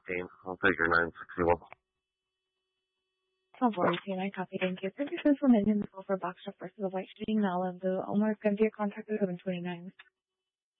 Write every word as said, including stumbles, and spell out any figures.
fifteen. I'll take your nine sixty-one. twelve forty-two, nine copy, thank you. Thank you for submitting the call for box shop versus the white shooting now of the Omar is going to be a contract at seven twenty-nine.